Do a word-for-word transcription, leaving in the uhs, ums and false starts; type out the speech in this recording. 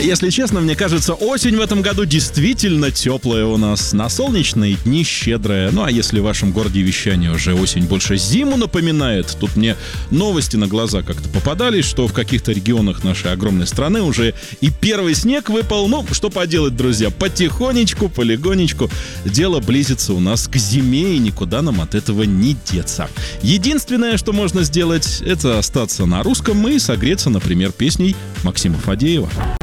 Если честно, мне кажется, осень в этом году действительно теплая у нас. На солнечные дни щедрая. Ну а если в вашем городе вещание уже осень больше зиму напоминает, тут мне новости на глаза как-то попадались, что в каких-то регионах нашей огромной страны уже и первый снег выпал. Ну, что поделать, друзья, потихонечку, полигонечку дело близится у нас к зиме, и никуда нам от этого не деться. Единственное, что можно сделать, это остаться на русском и согреться, например, песней Максима Фадеева.